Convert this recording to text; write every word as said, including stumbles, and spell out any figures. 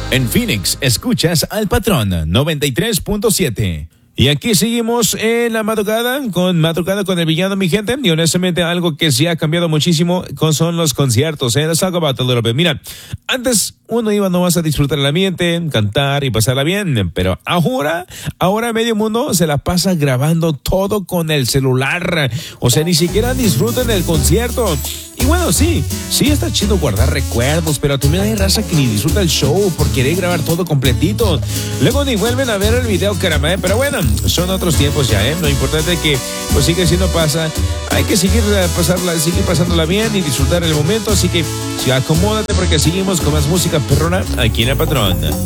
En Phoenix, escuchas al Patrón noventa y tres punto siete. Y aquí seguimos en la madrugada, con madrugada con el villano, mi gente. Y honestamente algo que sí ha cambiado muchísimo con, son los conciertos, ¿eh? Let's talk about it a little bit. Mira, antes uno iba nomás a disfrutar el ambiente, cantar y pasarla bien. Pero ahora, ahora medio mundo se la pasa grabando todo con el celular. O sea, ni siquiera disfrutan el concierto. Y bueno, sí, sí está chido guardar recuerdos, pero también hay raza que ni disfruta el show por querer grabar todo completito. Luego ni vuelven a ver el video, caramba, ¿eh? Pero bueno, son otros tiempos ya, ¿eh? Lo importante es que pues sigue siendo pasa. Hay que seguir, pasarla, seguir pasándola bien y disfrutar el momento. Así que sí, acomódate porque seguimos con más música perrona aquí en El Patrón.